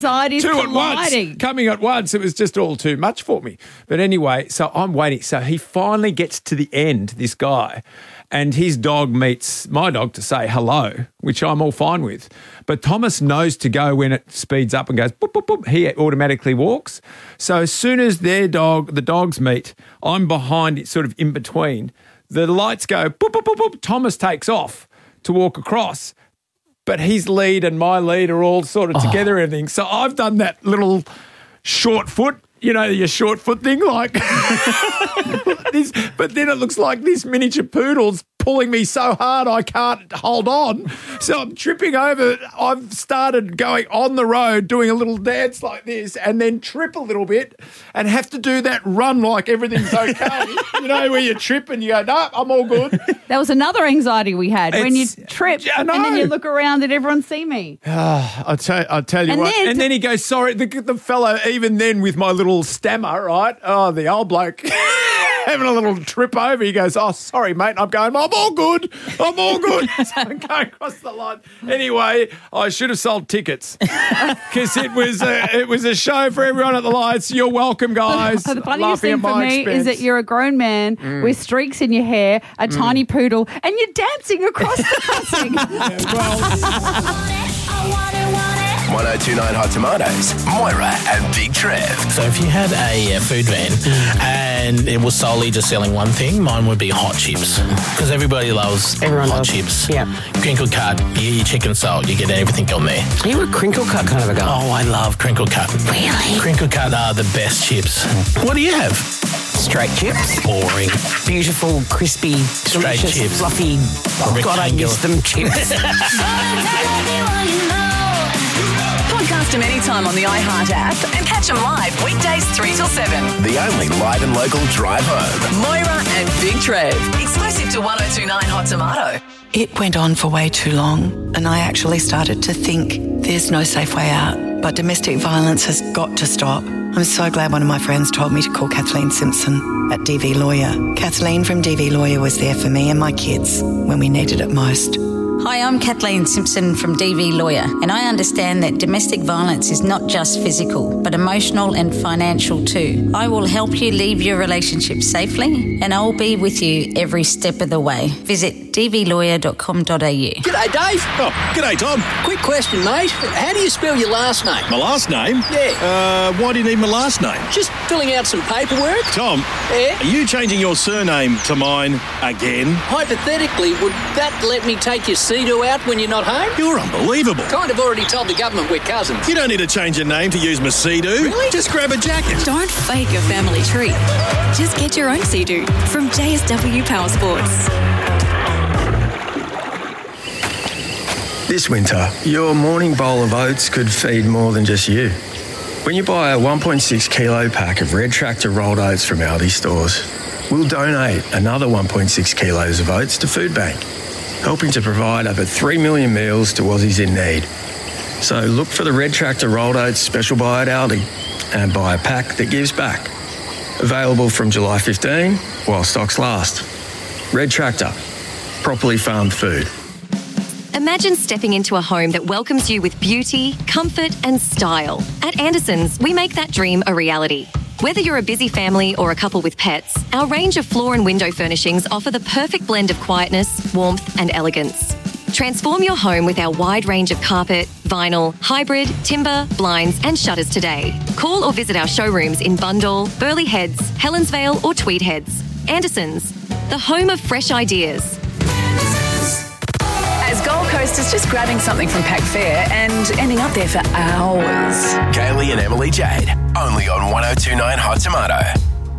Anxiety's two colliding. at once, coming at once. It was just all too much for me. But anyway, so I'm waiting. So he finally gets to the end, this guy, and his dog meets my dog to say hello, which I'm all fine with. But Thomas knows to go when it speeds up and goes boop, boop, boop. He automatically walks. So as soon as the dogs meet, I'm behind it, sort of in between. The lights go boop, boop, boop, boop. Thomas takes off to walk across. But his lead and my lead are all sort of together and everything. So I've done that little short foot, your short foot thing, like this. But then it looks like this miniature poodle's pulling me so hard I can't hold on. So I'm tripping over. I've started going on the road, doing a little dance like this, and then trip a little bit and have to do that run like everything's okay. Where you trip and you go, no, I'm all good. That was another anxiety we had when you trip and then you look around and everyone see me. I'll tell you what. And then he goes, sorry, the fellow, even then with my little stammer, right? Oh, the old bloke having a little trip over. He goes, oh, sorry, mate. And I'm going, I'm all good. So I'm going across the line. Anyway, I should have sold tickets because it was a show for everyone at the lights. You're welcome, guys. The funniest thing for me is that you're a grown man with streaks in your hair, a tiny poodle, and you're dancing across the crossing. 1029 Hot Tomatoes, Moira and Big Trev. So if you had a food van and it was solely just selling one thing, mine would be hot chips because everybody loves hot chips. Yeah. Crinkle cut, you get your chicken salt, you get everything on there. Are you a crinkle cut kind of a guy? Oh, I love crinkle cut. Really? Crinkle cut are the best chips. What do you have? Straight chips. Boring. Beautiful, crispy, straight delicious, chips. Fluffy. Oh, God, I miss them chips. Podcast them anytime on the iHeart app and catch them live weekdays 3 till 7. The only live and local drive home. Moira and Big Trev. Exclusive to 1029 Hot Tomato. It went on for way too long, and I actually started to think there's no safe way out. But domestic violence has got to stop. I'm so glad one of my friends told me to call Kathleen Simpson at DV Lawyer. Kathleen from DV Lawyer was there for me and my kids when we needed it most. Hi, I'm Kathleen Simpson from DV Lawyer, and I understand that domestic violence is not just physical, but emotional and financial too. I will help you leave your relationship safely, and I'll be with you every step of the way. Visit dvlawyer.com.au. G'day, Dave. Oh, g'day, Tom. Quick question, mate. How do you spell your last name? My last name? Yeah. Why do you need my last name? Just filling out some paperwork. Tom, Yeah? are you changing your surname to mine again? Hypothetically, would that let me take your CEDAW out when you're not home? You're unbelievable. Kind of already told the government we're cousins. You don't need to change your name to use my Sea-Doo. Really? Just grab a jacket. Don't fake a family tree. Just get your own Sea-Doo from JSW Power Sports. This winter, your morning bowl of oats could feed more than just you. When you buy a 1.6 kilo pack of Red Tractor rolled oats from Aldi stores, we'll donate another 1.6 kilos of oats to Food Bank, helping to provide over 3 million meals to Aussies in need. So look for the Red Tractor rolled oats special buy at Aldi and buy a pack that gives back. Available from July 15 while stocks last. Red Tractor, properly farmed food. Imagine stepping into a home that welcomes you with beauty, comfort and style. At Andersons, we make that dream a reality. Whether you're a busy family or a couple with pets, our range of floor and window furnishings offer the perfect blend of quietness, warmth and elegance. Transform your home with our wide range of carpet, vinyl, hybrid, timber, blinds and shutters today. Call or visit our showrooms in Bundall, Burleigh Heads, Helensvale or Tweed Heads. Andersons, the home of fresh ideas. As Gold Coast is just grabbing something from Pack Fair and ending up there for hours. Kaylee and Emily Jade, only on 1029 Hot Tomato.